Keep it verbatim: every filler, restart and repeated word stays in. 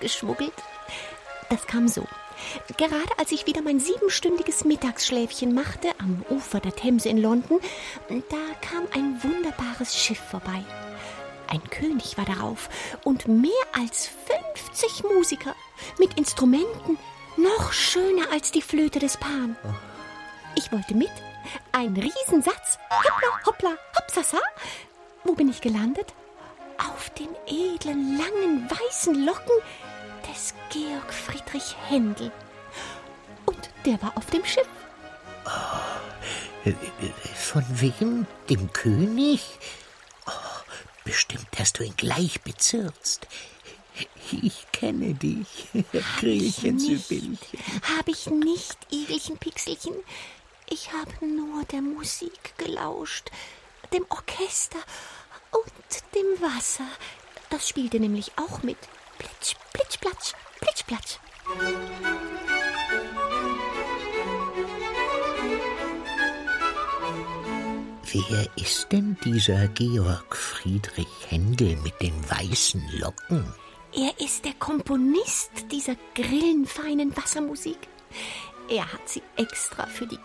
geschmuggelt. Das kam so. Gerade als ich wieder mein siebenstündiges Mittagsschläfchen machte am Ufer der Themse in London, da kam ein wunderbares Schiff vorbei. Ein König war darauf und mehr als fünfzig Musiker mit Instrumenten, noch schöner als die Flöte des Pan. Ich wollte mit. Ein Riesensatz. Hoppla, hoppla, hopsasa. Wo bin ich gelandet? Auf den edlen, langen, weißen Locken des Georg Friedrich Händel. Und der war auf dem Schiff. Oh, von wem? Dem König? Oh, bestimmt hast du ihn gleich bezirzt. Ich kenne dich, Grillchen Sibylchen. Hab ich nicht, Igelchen Pixelchen. Ich habe nur der Musik gelauscht, dem Orchester und dem Wasser. Das spielte nämlich auch mit. Plitsch, plitsch, platsch, plitsch, platsch. Wer ist denn dieser Georg Friedrich Händel mit den weißen Locken? Er ist der Komponist dieser grillenfeinen Wassermusik. Er hat sie extra für die